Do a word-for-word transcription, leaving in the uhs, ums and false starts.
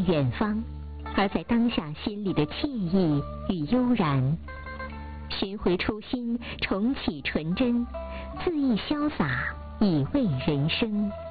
远方，而在当下心里的惬意与悠然。寻回初心，重启纯真，恣意潇洒，以慰人生。